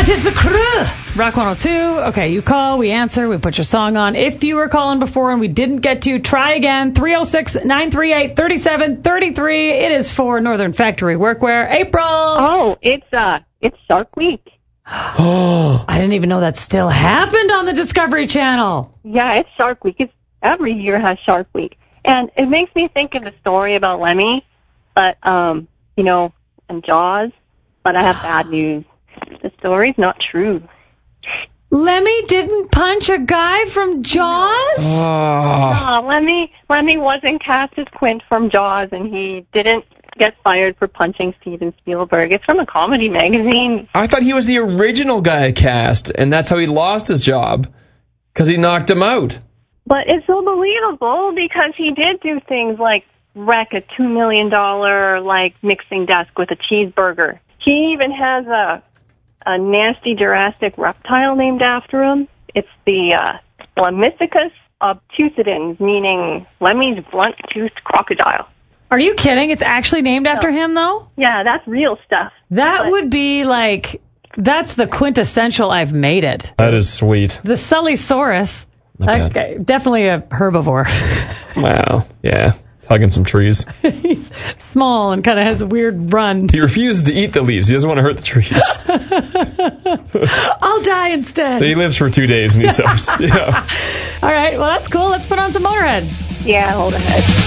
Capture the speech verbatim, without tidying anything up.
That is the crew. Rock one oh two. Okay, you call, we answer, we put your song on. If you were calling before and we didn't get to, try again. three oh six, nine three eight, three seven three three. It is for Northern Factory Workwear. April. Oh, it's uh, it's Shark Week. Oh, I didn't even know that still happened on the Discovery Channel. Yeah, it's Shark Week. It's, every year has Shark Week. And it makes me think of the story about Lemmy, but, um, you know, and Jaws. But I have bad news. The story's not true. Lemmy didn't punch a guy from Jaws? Oh. No, Lemmy, Lemmy wasn't cast as Quint from Jaws, and he didn't get fired for punching Steven Spielberg. It's from a comedy magazine. I thought he was the original guy cast, and that's how he lost his job, because he knocked him out. But it's so believable because he did do things like wreck a two million dollars like mixing desk with a cheeseburger. He even has a a nasty Jurassic reptile named after him. It's the uh, Lemmiscus obtusidens, meaning Lemmy's blunt-toothed crocodile. Are you kidding? It's actually named after him, though? Yeah, that's real stuff. That but, would be like, that's the quintessential I've made it. That is sweet. The Sullysaurus. Okay, definitely a herbivore. Wow, yeah. Hugging some trees. He's small and kind of has a weird run. He refuses to eat the leaves. He doesn't want to hurt the trees. I'll die instead. So he lives for two days and he's toast. Yeah. All right, well, that's cool. Let's put on some Motorhead. Yeah, hold ahead.